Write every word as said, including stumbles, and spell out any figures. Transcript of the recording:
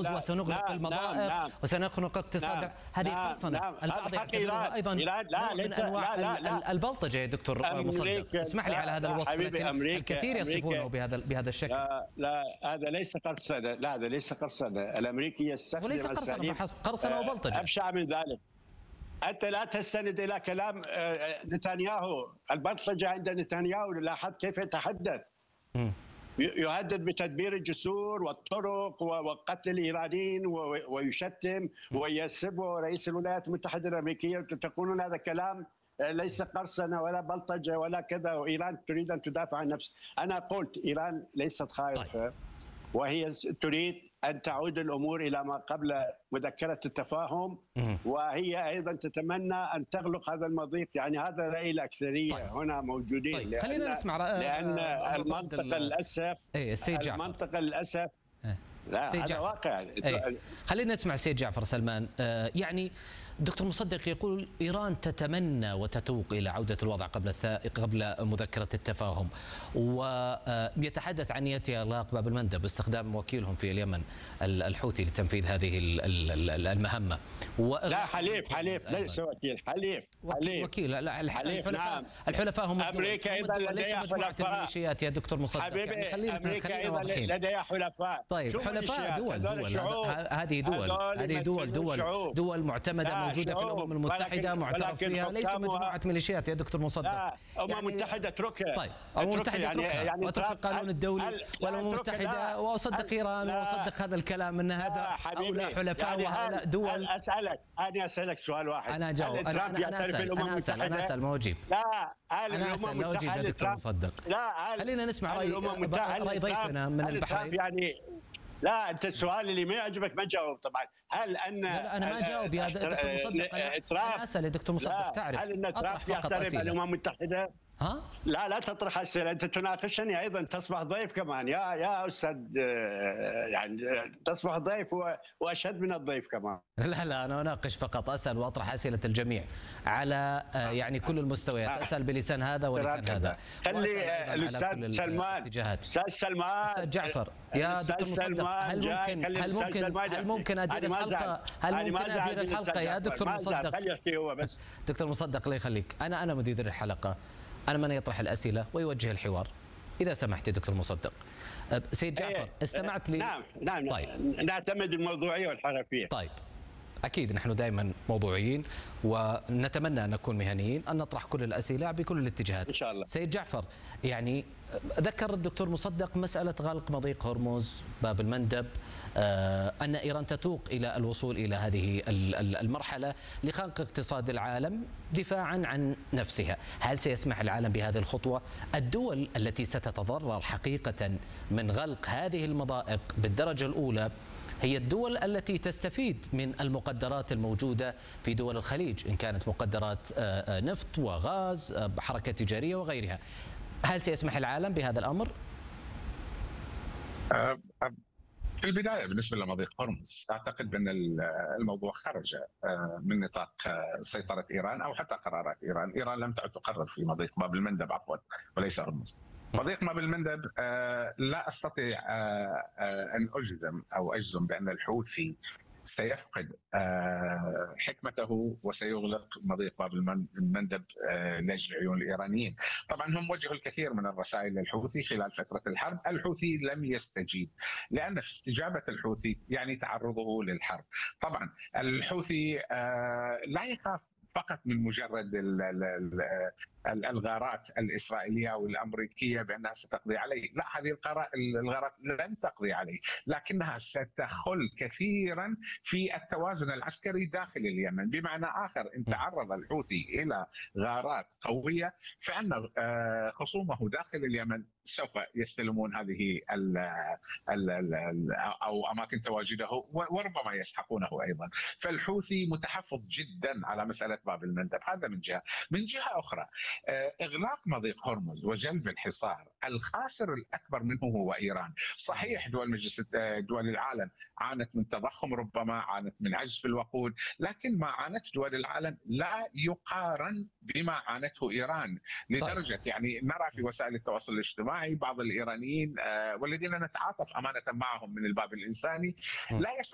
لا وسنغلق لا المضائق نعم نعم وسنخنق اقتصاد. نعم هذه نعم قرصنة. نعم البعض هذا حق يعتبرها إيران. أيضا إيران لا نوع من ليس أنواع لا لا لا البلطجة يا دكتور مصدق. أمريكا اسمح لي على لا هذا لا الوصف، حبيبي لكن أمريكا الكثير يصفونه أمريكا بهذا بهذا الشكل. لا لا هذا ليس قرصنة، لا هذا ليس قرصنة. الأمريكي يستخدم وليس قرصنة أساليب فحسب، قرصنة وبلطجة. أبشع من ذلك. أنت لا تستند إلى كلام نتنياهو. البلطجة عند نتنياهو لاحظت كيف يتحدث، م. يهدد بتدمير الجسور والطرق وقتل الإيرانيين ويشتم ويسب رئيس الولايات المتحدة الأمريكية. تقولون هذا كلام ليس قرصنة ولا بلطجة ولا كذا، وإيران تريد أن تدافع عن نفسها. أنا قلت إيران ليست خائفة، وهي تريد أن تعود الأمور إلى ما قبل مذكرة التفاهم، وهي أيضا تتمنى أن تغلق هذا المضيق. يعني هذا رأي الأكثرية طيب. هنا موجودين. طيب. لأن خلينا نسمع رأي لأن المنطقة للأسف ايه السيد المنطقة للأسف ايه. لا هذا جعفر. واقع. ايه. خلينا نسمع السيد جعفر سلمان. آه يعني دكتور مصدق يقول إيران تتمنى وتتوق إلى عودة الوضع قبل قبل مذكرة التفاهم، ويتحدث عن نيته إغلاق باب المندب باستخدام وكيلهم في اليمن الحوثي لتنفيذ هذه المهمة. لا حليف حليف ليس وكيل، حليف حليف وكيل. لا حليف الحلفاء نعم. الحلفاء هم أمريكا أيضا لديها حلفاء. الميليشيات يا دكتور مصدق. حبيبي يعني خلينا أمريكا خلينا أيضا لديها حلفاء. طيب حلفاء دول دول هذه دول هذه دول دول دول معتمدة موجودة في الأمم المتحدة، معترف فيها، ليس مجموعة ميليشيات يا دكتور مصدق. لا الأمم يعني المتحدة اتركها. طيب الأمم المتحدة يعني اتركها يعني واترك القانون الدولي والأمم المتحدة، وأصدق إيران وأصدق هذا الكلام أن هذا هؤلاء حلفاء يعني وهؤلاء دول. أسألك أنا أسألك سؤال واحد. أنا أجاوب. أنا أنا أسأل أنا أسأل أنا أسأل ما أجيب. لا أنا أسأل ما أجيب يا دكتور مصدق. لا خلينا نسمع رأي رأي ضيفنا من البحرين. يعني لا انت السؤال اللي ما يعجبك ما تجاوب طبعا. هل ان لا, لا انا ما اجاوب يا دكتور مصدق. انا, أنا اسال يا دكتور مصدق. تعرف هل ان ترامب يحترم الامم المتحده؟ ها؟ لا لا تطرح اسئله، انت تناقشني ايضا، تصبح ضيف كمان يا يا استاذ، يعني تصبح ضيف واشد من الضيف كمان. لا لا انا اناقش فقط، اسال واطرح اسئله الجميع على يعني كل المستويات، اسال بلسان هذا ولسان هذا. خلي الاستاذ سلمان استاذ سلمان استاذ جعفر يا دكتور مصدق، هل ممكن هل ممكن هل ممكن ادير الحلقه هل ممكن ادير الحلقه يا دكتور مصدق؟ خليه يحكي هو بس. دكتور مصدق الله يخليك، انا انا مدير الحلقه، أنا من يطرح الأسئلة ويوجه الحوار إذا سمحت يا دكتور مصدق. سيد جعفر استمعت لي. نعم نعم طيب. نعتمد الموضوعية والحرفية. طيب أكيد نحن دائما موضوعيين ونتمنى أن نكون مهنيين، أن نطرح كل الأسئلة بكل الاتجاهات إن شاء الله. سيد جعفر يعني ذكر الدكتور مصدق مسألة غلق مضيق هرمز باب المندب، آه أن إيران تتوق إلى الوصول إلى هذه المرحلة لخنق اقتصاد العالم دفاعا عن نفسها. هل سيسمح العالم بهذه الخطوة؟ الدول التي ستتضرر حقيقة من غلق هذه المضائق بالدرجة الأولى هي الدول التي تستفيد من المقدرات الموجودة في دول الخليج، إن كانت مقدرات نفط وغاز، حركة تجارية وغيرها. هل سيسمح العالم بهذا الأمر؟ في البداية بالنسبة لمضيق هرمز أعتقد بأن الموضوع خرج من نطاق سيطرة إيران أو حتى قرارات إيران. إيران لم تعد تقرر في مضيق باب المندب عفوا وليس هرمز. مضيق باب المندب لا أستطيع أن أجزم أو أجزم بأن الحوثي سيفقد حكمته وسيغلق مضيق باب المندب لاجل عيون الايرانيين. طبعا هم وجهوا الكثير من الرسائل للحوثي خلال فتره الحرب، الحوثي لم يستجيب، لان في استجابه الحوثي يعني تعرضه للحرب. طبعا الحوثي لا يخاف فقط من مجرد الغارات الإسرائيلية والأمريكية بأنها ستقضي عليه، لا، هذه الغارات لن تقضي عليه، لكنها ستخل كثيرا في التوازن العسكري داخل اليمن. بمعنى آخر إن تعرض الحوثي إلى غارات قوية فإن خصومه داخل اليمن سوف يستلمون هذه ال ال ال أو أماكن تواجده وربما يسحقونه أيضا. فالحوثي متحفظ جدا على مسألة باب المندب، هذا من جهة. من جهة أخرى إغلاق مضيق هرمز وجلب الحصار الخاسر الأكبر منه هو إيران. صحيح دول مجلس دول العالم عانت من تضخم، ربما عانت من عجز في الوقود، لكن ما عانت دول العالم لا يقارن بما عانته إيران. لدرجة يعني نرى في وسائل التواصل الاجتماعي بعض الإيرانيين والذين نتعاطف أمانة معهم من الباب الإنساني لا